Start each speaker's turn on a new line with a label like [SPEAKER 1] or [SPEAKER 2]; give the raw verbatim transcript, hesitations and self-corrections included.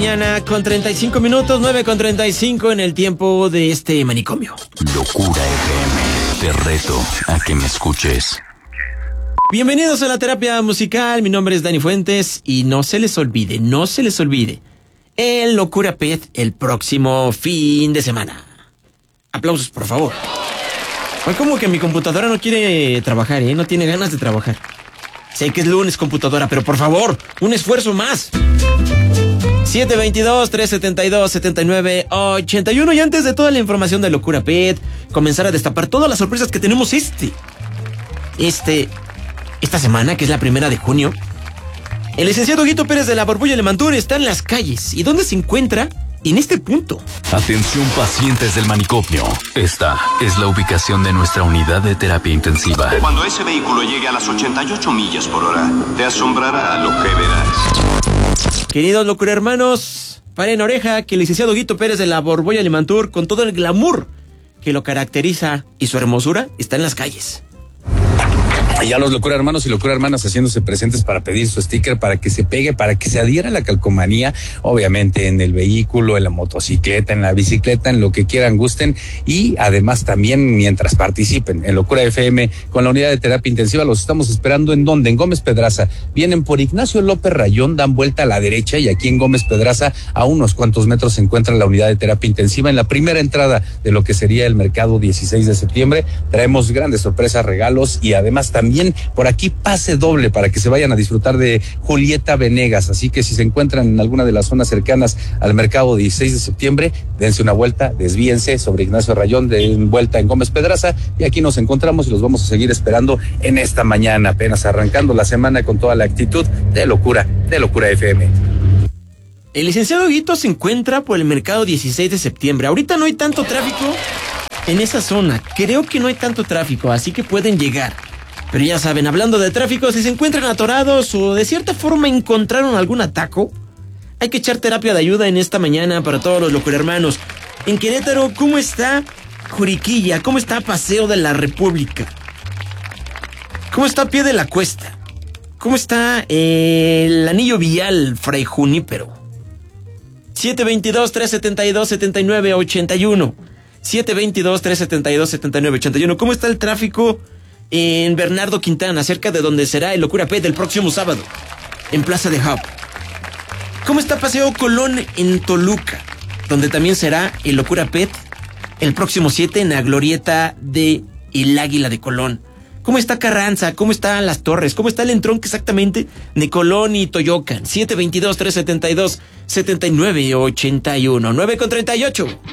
[SPEAKER 1] mañana con treinta y cinco minutos, nueve con treinta y cinco en el tiempo de este manicomio.
[SPEAKER 2] Locura F M, te reto a que me escuches.
[SPEAKER 1] Bienvenidos a la terapia musical, mi nombre es Dani Fuentes y no se les olvide, no se les olvide, el Locura Pet el próximo fin de semana. Aplausos, por favor. Fue como que mi computadora no quiere trabajar, ¿eh? No tiene ganas de trabajar. Sé que es lunes, computadora, pero por favor, un esfuerzo más. siete veintidós, trescientos setenta y dos, setenta y nueve, ochenta y uno. Y antes de toda la información de Locura Pet, comenzar a destapar todas las sorpresas que tenemos este. Este... Esta semana, que es la primera de junio. El licenciado Guito Pérez de la Borbolla Lemantur está en las calles. ¿Y dónde se encuentra? En este punto.
[SPEAKER 2] Atención, pacientes del manicomio. Esta es la ubicación de nuestra unidad de terapia intensiva.
[SPEAKER 3] Cuando ese vehículo llegue a las ochenta y ocho millas por hora, te asombrará lo que verás.
[SPEAKER 1] Queridos locura hermanos, paren oreja que el licenciado Guito Pérez de la Borbolla Lemantur, con todo el glamour que lo caracteriza y su hermosura, está en las calles.
[SPEAKER 4] Y ya los locura hermanos y locura hermanas haciéndose presentes para pedir su sticker, para que se pegue, para que se adhiera a la calcomanía, obviamente en el vehículo, en la motocicleta, en la bicicleta, en lo que quieran, gusten, y además también mientras participen en Locura F M con la unidad de terapia intensiva. Los estamos esperando en donde, en Gómez Pedraza. Vienen por Ignacio López Rayón, dan vuelta a la derecha y aquí en Gómez Pedraza a unos cuantos metros se encuentra la unidad de terapia intensiva. En la primera entrada de lo que sería el mercado dieciséis de septiembre traemos grandes sorpresas, regalos y además también También por aquí pase doble para que se vayan a disfrutar de Julieta Venegas. Así que si se encuentran en alguna de las zonas cercanas al mercado dieciséis de septiembre, dense una vuelta, desvíense sobre Ignacio Rayón, den vuelta en Gómez Pedraza y aquí nos encontramos y los vamos a seguir esperando en esta mañana, apenas arrancando la semana con toda la actitud de locura, de Locura F M.
[SPEAKER 1] El licenciado Guito se encuentra por el mercado dieciséis de septiembre. Ahorita no hay tanto tráfico en esa zona. Creo que no hay tanto tráfico, así que pueden llegar. Pero ya saben, hablando de tráfico, si se encuentran atorados o de cierta forma encontraron algún ataco, hay que echar terapia de ayuda en esta mañana para todos los locuhermanos. En Querétaro, ¿cómo está Juriquilla? ¿Cómo está Paseo de la República? ¿Cómo está Pie de la Cuesta? ¿Cómo está eh, el Anillo Vial, Fray Junípero? siete veintidós, trescientos setenta y dos, setenta y nueve, ochenta y uno. siete veintidós, trescientos setenta y dos, setenta y nueve, ochenta y uno. ¿Cómo está el tráfico en Bernardo Quintana, cerca de donde será el Locura Pet el próximo sábado, en Plaza de Hub? ¿Cómo está Paseo Colón en Toluca, donde también será el Locura Pet el próximo siete en la glorieta de El Águila de Colón? ¿Cómo está Carranza? ¿Cómo están Las Torres? ¿Cómo está el entronque exactamente de Colón y Toyocan? siete veintidós, trescientos setenta y dos, setenta y nueve, ochenta y uno. nueve con treinta y ocho.